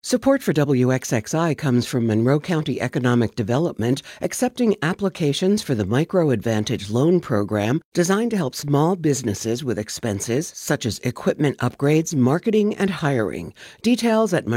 Support for WXXI comes from Monroe County Economic Development, accepting applications for the Micro Advantage Loan Program designed to help small businesses with expenses such as equipment upgrades, marketing, and hiring. Details at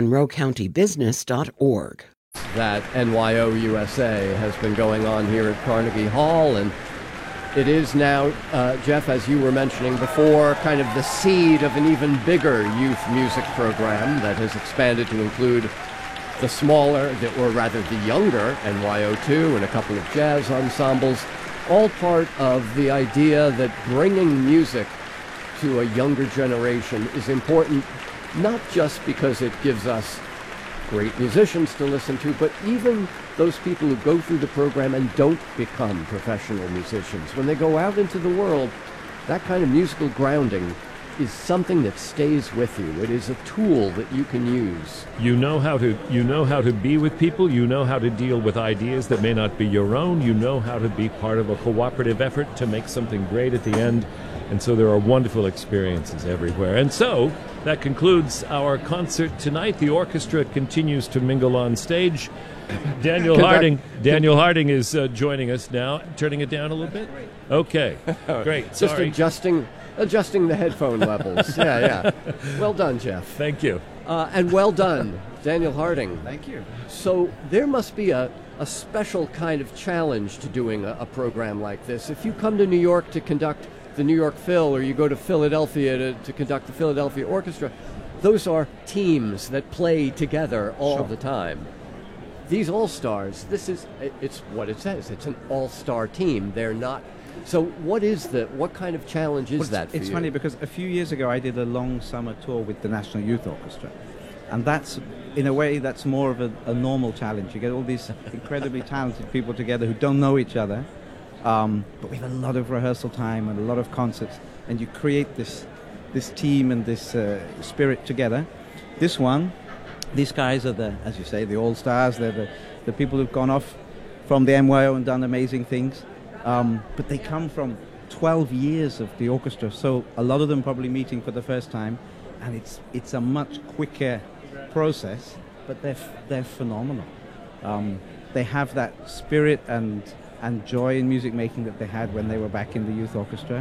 monroecountybusiness.org. That NYO USA has been going on here at Carnegie Hall, and it is now, Jeff, as you were mentioning before, kind of the seed of an even bigger youth music program that has expanded to include the smaller, or rather the younger NYO2 and a couple of jazz ensembles, all part of the idea that bringing music to a younger generation is important, not just because it gives us great musicians to listen to, but even those people who go through the program and don't become professional musicians. When they go out into the world, that kind of musical grounding is something that stays with you. It is a tool that you can use. You know how to be with people. You know how to deal with ideas that may not be your own. You know how to be part of a cooperative effort to make something great at the end. And so there are wonderful experiences everywhere. And so that concludes our concert tonight. The orchestra continues to mingle on stage. Daniel Harding is joining us now. Turning it down a little bit? Okay, great. Just adjusting the headphone levels. Yeah. Well done, Jeff. Thank you. And well done, Daniel Harding. Thank you. So there must be a special kind of challenge to doing a program like this. If you come to New York to conduct the New York Phil, or you go to Philadelphia to conduct the Philadelphia Orchestra, those are teams that play together all the time. These all-stars, it's what it says. It's an all-star team. They're not. So what kind of challenge is that for you? It's funny because a few years ago I did a long summer tour with the National Youth Orchestra. And that's, in a way, that's more of a normal challenge. You get all these incredibly talented people together who don't know each other, but we have a lot of rehearsal time and a lot of concerts, and you create this team and this spirit together. This one, these guys are as you say, the all-stars. They're the people who've gone off from the NYO and done amazing things. But they come from 12 years of the orchestra, so a lot of them probably meeting for the first time, and it's a much quicker process, but they're phenomenal. They have that spirit and joy in music making that they had when they were back in the youth orchestra,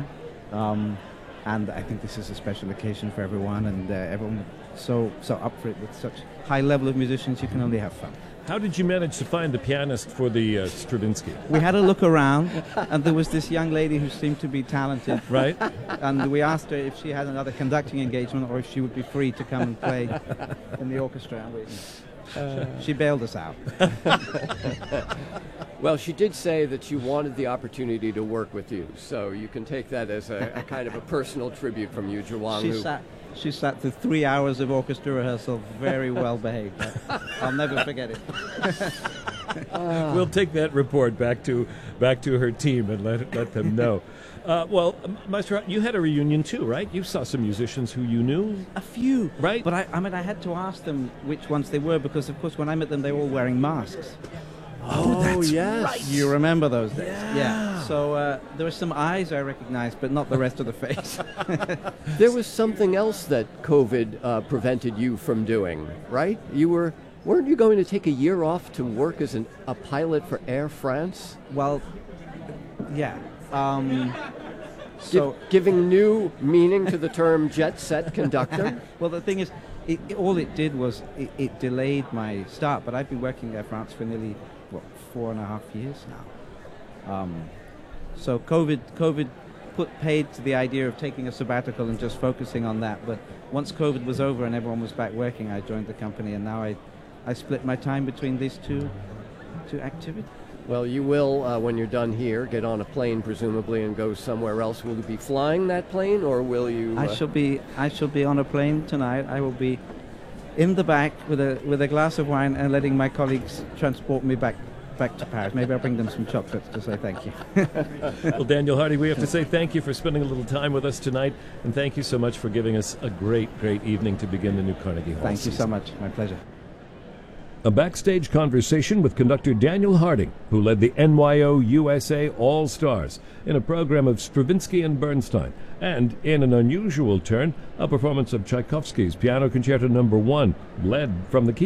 and I think this is a special occasion for everyone, and everyone so up for it with such high level of musicians. You can only have fun. How did you manage to find the pianist for the Stravinsky? We had a look around, and there was this young lady who seemed to be talented. Right. And we asked her if she had another conducting engagement or if she would be free to come and play in the orchestra. She bailed us out. Well, she did say that she wanted the opportunity to work with you, so you can take that as a kind of a personal tribute from you, Zhiwang. She sat through 3 hours of orchestra rehearsal, very well behaved. I'll never forget it. We'll take that report back to her team and let them know. Well, Maestro, you had a reunion too, right? You saw some musicians who you knew. A few, right? But I had to ask them which ones they were because, of course, when I met them, they were all wearing masks. Oh, that's yes. Right. You remember those days? Yeah. So there were some eyes I recognized, but not the rest of the face. There was something else that COVID prevented you from doing, right? Weren't you going to take a year off to work as a pilot for Air France? Well, yeah. Giving new meaning to the term jet set conductor? Well, the thing is, all it did was it delayed my start, but I've been working at Air France for nearly 4.5 years now. So COVID paid to the idea of taking a sabbatical and just focusing on that. But once COVID was over and everyone was back working, I joined the company, and now I split my time between these two activities. Well, you will, when you're done here, get on a plane presumably and go somewhere else. Will you be flying that plane, or will you? I shall be on a plane tonight. I will be in the back with a glass of wine and letting my colleagues transport me back to Paris. Maybe I'll bring them some chocolates to say thank you. Well, Daniel Harding, we have to say thank you for spending a little time with us tonight, and thank you so much for giving us a great evening to begin the new Carnegie Hall Thank season. you so much. My pleasure. A backstage conversation with conductor Daniel Harding, who led the NYO USA All-Stars in a program of Stravinsky and Bernstein, and in an unusual turn, a performance of Tchaikovsky's Piano Concerto No. 1, led from the key